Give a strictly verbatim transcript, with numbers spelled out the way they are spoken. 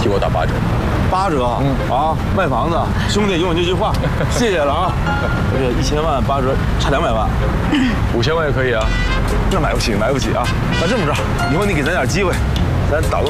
替我打八折。 八折？嗯啊，卖房子，兄弟永远这句话，谢谢了啊。这一千万八折，差两百万， 五千万也可以啊。 那买不起，买不起啊。那这么着，以后你给咱点机会，咱打个